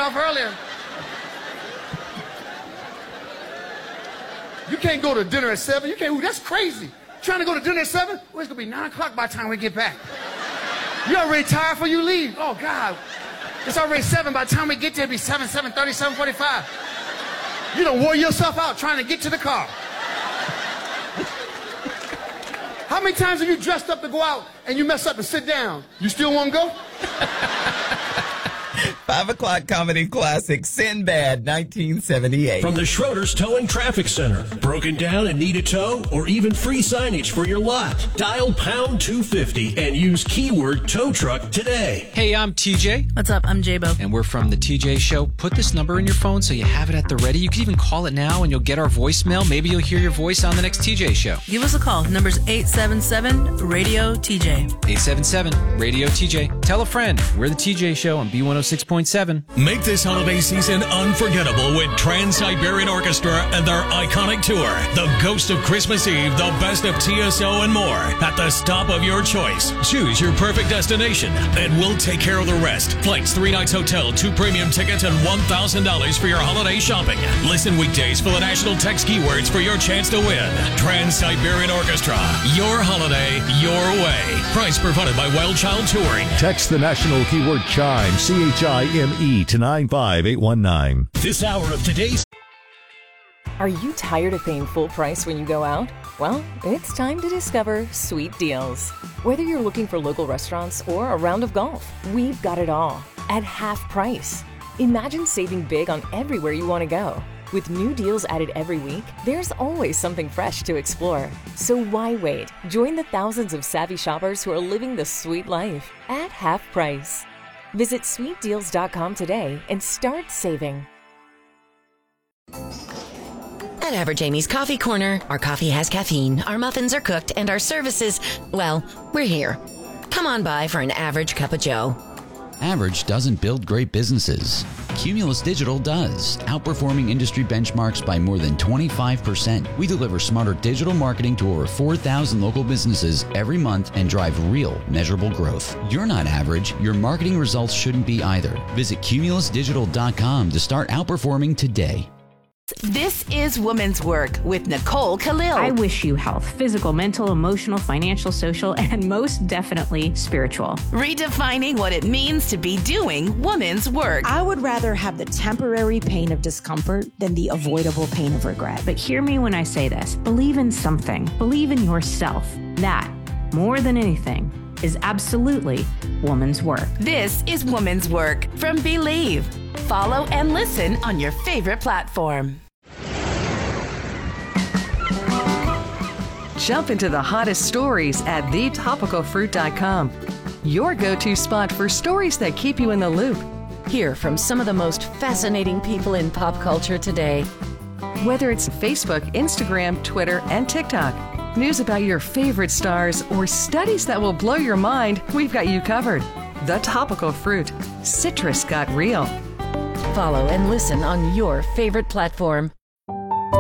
off earlier. You can't go to dinner at 7. You can't. Ooh, that's crazy. Trying to go to dinner at 7? Well, it's going to be 9 o'clock by the time we get back. You're already tired before you leave. Oh, God. It's already 7. By the time we get there, it'll be 7, 7:30, 7:45. You done wore yourself out trying to get to the car. How many times have you dressed up to go out and you mess up and sit down? You still want to go? 5 o'clock comedy classic, Sinbad, 1978. From the Schroeder's Towing Traffic Center. Broken down and need a tow, or even free signage for your lot. Dial pound 250 and use keyword tow truck today. Hey, I'm TJ. What's up? I'm J-Bo. And we're from The TJ Show. Put this number in your phone so you have it at the ready. You can even call it now and you'll get our voicemail. Maybe you'll hear your voice on the next TJ Show. Give us a call. Number's 877-RADIO-TJ. 877-RADIO-TJ. Tell a friend. We're The TJ Show on B106.7. Make this holiday season unforgettable with Trans-Siberian Orchestra and their iconic tour, The Ghost of Christmas Eve, The Best of TSO, and more, at the stop of your choice. Choose your perfect destination, and we'll take care of the rest. Flights, 3 nights hotel, 2 premium tickets, and $1,000 for your holiday shopping. Listen weekdays for the national text keywords for your chance to win. Trans-Siberian Orchestra, your holiday, your way. Price provided by Wild Child Touring. Text the national keyword CHIME, CHIME, to 95819. This hour of today's... Are you tired of paying full price when you go out? Well, it's time to discover Sweet Deals. Whether you're looking for local restaurants or a round of golf, we've got it all at half price. Imagine saving big on everywhere you want to go. With new deals added every week, there's always something fresh to explore. So why wait? Join the thousands of savvy shoppers who are living the sweet life at half price. Visit sweetdeals.com today and start saving. At Average Amy's Coffee Corner, our coffee has caffeine, our muffins are cooked, and our services, well, we're here. Come on by for an average cup of joe. Average doesn't build great businesses. Cumulus Digital does, outperforming industry benchmarks by more than 25%. We deliver smarter digital marketing to over 4,000 local businesses every month and drive real, measurable growth. You're not average. Your marketing results shouldn't be either. Visit cumulusdigital.com to start outperforming today. This is Women's Work with Nicole Khalil. I wish you health, physical, mental, emotional, financial, social, and most definitely spiritual. Redefining what it means to be doing women's work. I would rather have the temporary pain of discomfort than the avoidable pain of regret. But hear me when I say this. Believe in something. Believe in yourself. That, more than anything, is absolutely woman's work. This is Woman's Work from Believe. Follow and listen on your favorite platform. Jump into the hottest stories at thetopicalfruit.com. Your go-to spot for stories that keep you in the loop. Hear from some of the most fascinating people in pop culture today. Whether it's Facebook, Instagram, Twitter, and TikTok, news about your favorite stars, or studies that will blow your mind, we've got you covered. The Topical Fruit. Citrus got real. Follow and listen on your favorite platform.